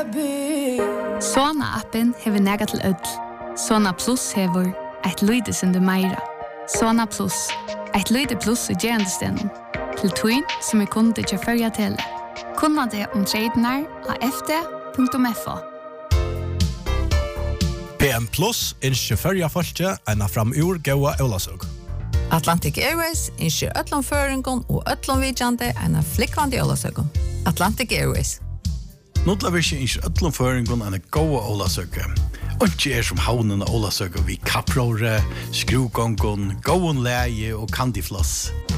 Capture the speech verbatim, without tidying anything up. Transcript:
Sona-appen hever nega til ødel. Sona Plus hever eit lyde sinde meira. Sona Plus, eit lyde plus i gerandestenen. Til tøyn som er kunde til førja tele. Kunna det om tradenar av f d punktum f o. P M Plus innskje førja folke enn fram ur gaua Aulasøg. Atlantic Airways innskje öllom føringon og öllom vidjande enn flikkvande Aulasøgon. Atlantic Airways. Notla virkje innskje öllom føringon enn gaua Aulasøg. Og ikke er som havnen av Aulasøg vi kapprore, skrugongon, gåon leie og kandifloss.